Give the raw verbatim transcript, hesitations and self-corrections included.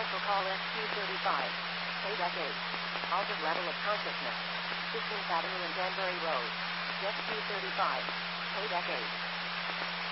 Special call S Q thirty-five. Payback eight. Altered level of consciousness. fifteenth Avenue and Danbury Road. S Q thirty-five. Payback eight.